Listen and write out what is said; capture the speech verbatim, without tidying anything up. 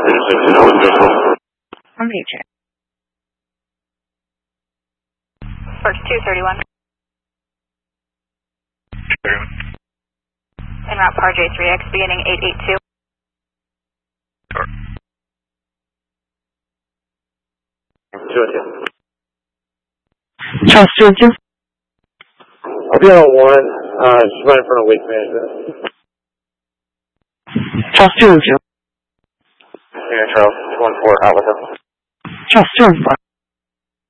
On view check. First two thirty-one. En route par J three X beginning eight eight two. Charles two two. I'll be on one. Uh, just right in front of wake management. Charles two two. Yeah, Charles, one four, Alpha. Charles two four.